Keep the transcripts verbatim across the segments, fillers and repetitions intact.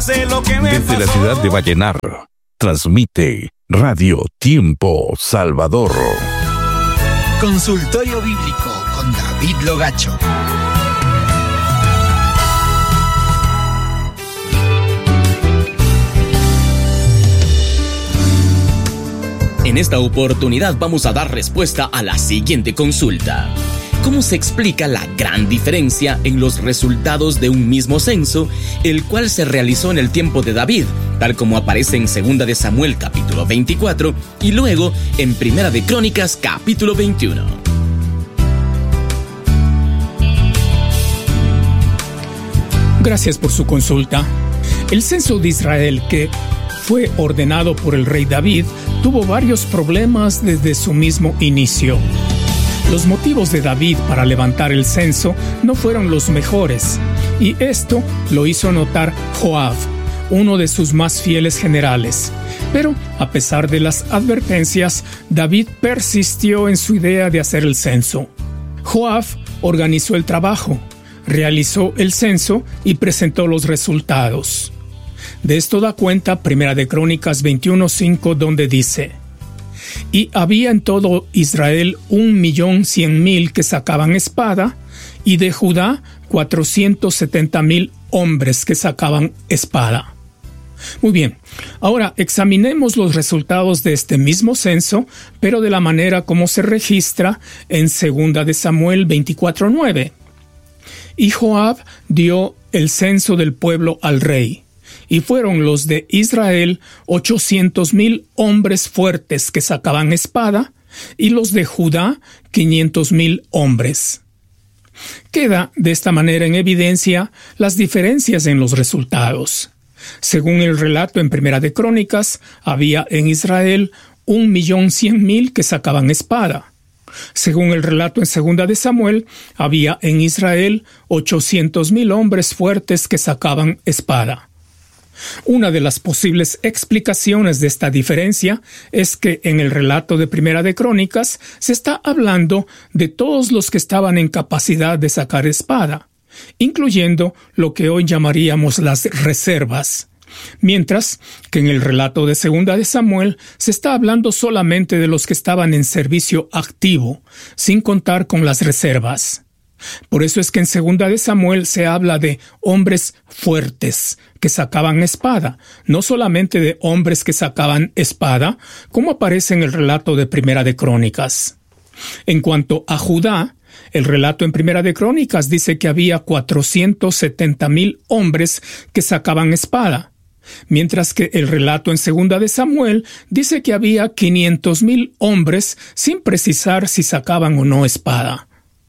Desde la ciudad de Vallenar, transmite Radio Tiempo Salvador. Consultorio Bíblico con David Logacho. En esta oportunidad vamos a dar respuesta a la siguiente consulta. ¿Cómo se explica la gran diferencia en los resultados de un mismo censo, el cual se realizó en el tiempo de David, tal como aparece en Segunda de Samuel capítulo veinticuatro y luego en Primera de Crónicas capítulo veintiuno? Gracias por su consulta. El censo de Israel, que fue ordenado por el rey David, tuvo varios problemas desde su mismo inicio. Los motivos de David para levantar el censo no fueron los mejores, y esto lo hizo notar Joab, uno de sus más fieles generales. Pero, a pesar de las advertencias, David persistió en su idea de hacer el censo. Joab organizó el trabajo, realizó el censo y presentó los resultados. De esto da cuenta Primera de Crónicas veintiuno cinco, donde dice: Y había en todo Israel un millón cien mil que sacaban espada, y de Judá cuatrocientos setenta mil hombres que sacaban espada. Muy bien, ahora examinemos los resultados de este mismo censo, pero de la manera como se registra en Segunda de Samuel veinticuatro nueve. Y Joab dio el censo del pueblo al rey. Y fueron los de Israel ochocientos mil hombres fuertes que sacaban espada, y los de Judá quinientos mil hombres. Queda de esta manera en evidencia las diferencias en los resultados. Según el relato en Primera de Crónicas, había en Israel un millón cien mil que sacaban espada. Según el relato en Segunda de Samuel, había en Israel ochocientos mil hombres fuertes que sacaban espada. Una de las posibles explicaciones de esta diferencia es que en el relato de Primera de Crónicas se está hablando de todos los que estaban en capacidad de sacar espada, incluyendo lo que hoy llamaríamos las reservas, mientras que en el relato de Segunda de Samuel se está hablando solamente de los que estaban en servicio activo, sin contar con las reservas. Por eso es que en Segunda de Samuel se habla de hombres fuertes que sacaban espada, no solamente de hombres que sacaban espada, como aparece en el relato de Primera de Crónicas. En cuanto a Judá, el relato en Primera de Crónicas dice que había cuatrocientos setenta mil hombres que sacaban espada, mientras que el relato en Segunda de Samuel dice que había quinientos mil hombres sin precisar si sacaban o no espada.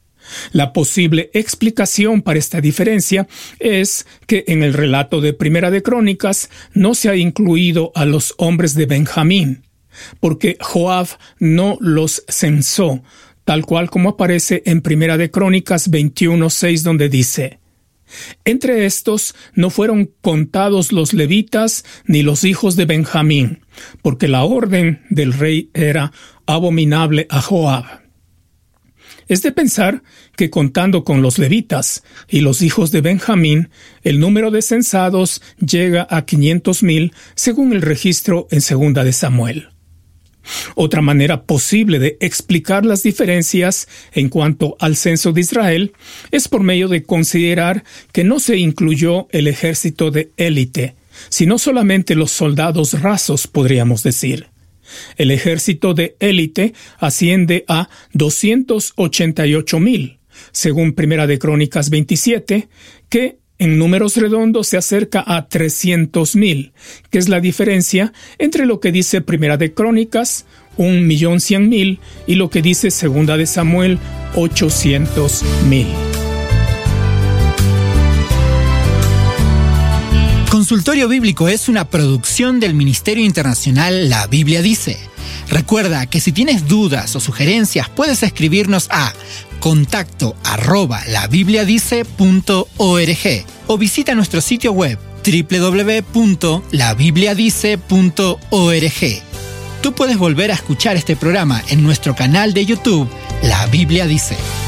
La posible explicación para esta diferencia es que en el relato de Primera de Crónicas no se ha incluido a los hombres de Benjamín, porque Joab no los censó, tal cual como aparece en Primera de Crónicas veintiuno seis, donde dice: Entre estos no fueron contados los levitas ni los hijos de Benjamín, porque la orden del rey era abominable a Joab. Es de pensar que contando con los levitas y los hijos de Benjamín, el número de censados llega a quinientos mil según el registro en Segunda de Samuel. Otra manera posible de explicar las diferencias en cuanto al censo de Israel es por medio de considerar que no se incluyó el ejército de élite, sino solamente los soldados rasos, podríamos decir. El ejército de élite asciende a doscientos ochenta y ocho mil, según Primera de Crónicas veintisiete, que en números redondos se acerca a trescientos mil, que es la diferencia entre lo que dice Primera de Crónicas, un millón cien mil, y lo que dice Segunda de Samuel, ochocientos mil. Consultorio Bíblico es una producción del Ministerio Internacional La Biblia Dice. Recuerda que si tienes dudas o sugerencias puedes escribirnos a contacto arroba labibliadice punto org o visita nuestro sitio web doble u doble u doble u punto la biblia dice punto org. Tú puedes volver a escuchar este programa en nuestro canal de YouTube La Biblia Dice.